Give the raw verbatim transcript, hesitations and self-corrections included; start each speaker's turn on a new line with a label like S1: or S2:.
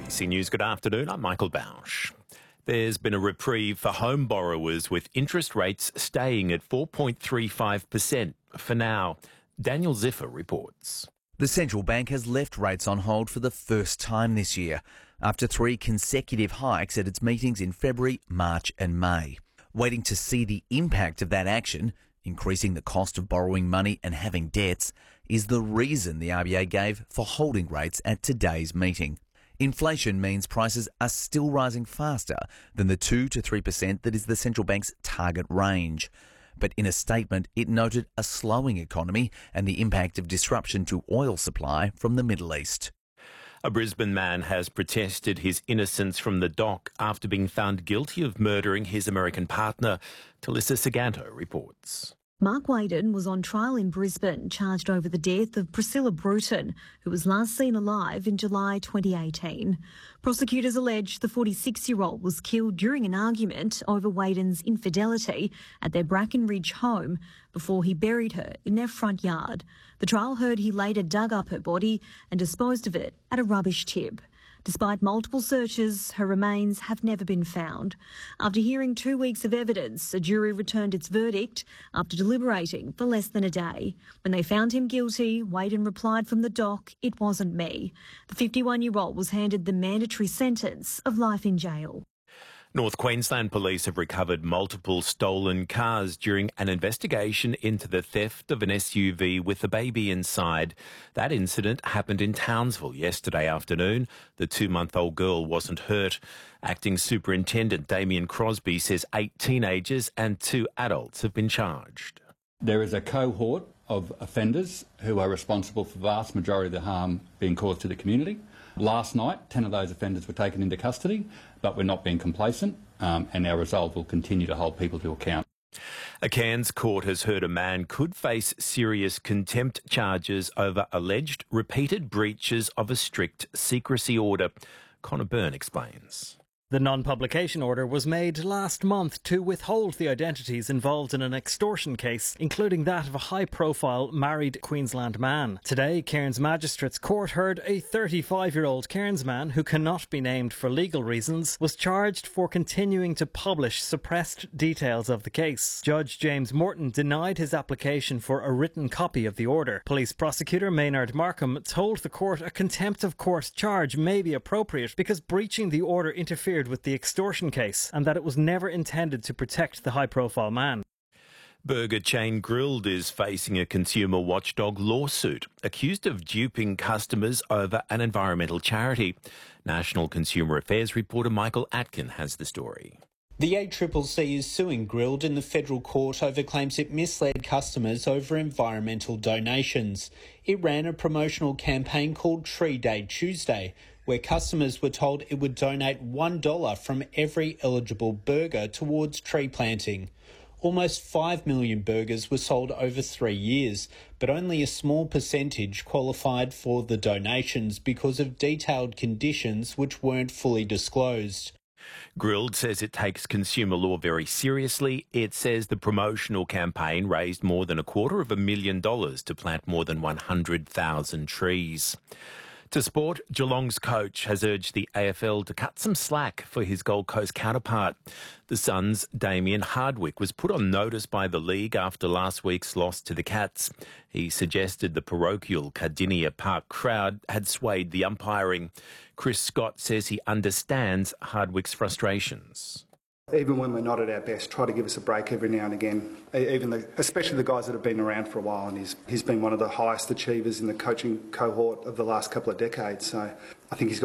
S1: A B C News, good afternoon. I'm Michael Bausch. There's been a reprieve for home borrowers with interest rates staying at four point three five percent for now. Daniel Ziffer reports.
S2: The central bank has left rates on hold for the first time this year, after three consecutive hikes at its meetings in February, March and May. Waiting to see the impact of that action, increasing the cost of borrowing money and having debts, is the reason the R B A gave for holding rates at today's meeting. Inflation means prices are still rising faster than the two to three percent that is the central bank's target range. But in a statement, it noted a slowing economy and the impact of disruption to oil supply from the Middle East.
S1: A Brisbane man has protested his innocence from the dock after being found guilty of murdering his American partner. Talissa Saganto reports.
S3: Mark Waden was on trial in Brisbane, charged over the death of Priscilla Bruton, who was last seen alive in July twenty eighteen. Prosecutors allege the forty-six-year-old was killed during an argument over Waden's infidelity at their Brackenridge home before he buried her in their front yard. The trial heard he later dug up her body and disposed of it at a rubbish tip. Despite multiple searches, her remains have never been found. After hearing two weeks of evidence, a jury returned its verdict after deliberating for less than a day. When they found him guilty, Waden replied from the dock, "It wasn't me." The fifty-one-year-old was handed the mandatory sentence of life in jail.
S1: North Queensland police have recovered multiple stolen cars during an investigation into the theft of an S U V with a baby inside. That incident happened in Townsville yesterday afternoon. The two-month-old girl wasn't hurt. Acting Superintendent Damien Crosby says eight teenagers and two adults have been charged.
S4: There is a cohort of offenders who are responsible for the vast majority of the harm being caused to the community. Last night, ten of those offenders were taken into custody, but we're not being complacent, um, and our resolve will continue to hold people to account.
S1: A Cairns court has heard a man could face serious contempt charges over alleged repeated breaches of a strict secrecy order. Connor Byrne explains.
S5: The non-publication order was made last month to withhold the identities involved in an extortion case, including that of a high-profile married Queensland man. Today, Cairns Magistrates Court heard a thirty-five-year-old Cairns man who cannot be named for legal reasons was charged for continuing to publish suppressed details of the case. Judge James Morton denied his application for a written copy of the order. Police prosecutor Maynard Markham told the court a contempt of court charge may be appropriate because breaching the order interfered with the extortion case and that it was never intended to protect the high-profile man.
S1: Burger chain Grill'd is facing a consumer watchdog lawsuit, accused of duping customers over an environmental charity. National Consumer Affairs reporter Michael Atkin has the story.
S6: The A C C C is suing Grill'd in the federal court over claims it misled customers over environmental donations. It ran a promotional campaign called Tree Day Tuesday, where customers were told it would donate one dollar from every eligible burger towards tree planting. Almost five million burgers were sold over three years, but only a small percentage qualified for the donations because of detailed conditions which weren't fully disclosed.
S1: Grill'd says it takes consumer law very seriously. It says the promotional campaign raised more than a quarter of a million dollars to plant more than one hundred thousand trees. To sport, Geelong's coach has urged the A F L to cut some slack for his Gold Coast counterpart. The Suns' Damien Hardwick was put on notice by the league after last week's loss to the Cats. He suggested the parochial Cardinia Park crowd had swayed the umpiring. Chris Scott says he understands Hardwick's frustrations.
S7: Even when we're not at our best, try to give us a break every now and again. Even the, especially the guys that have been around for a while, and he's he's been one of the highest achievers in the coaching cohort of the last couple of decades. So I think he's got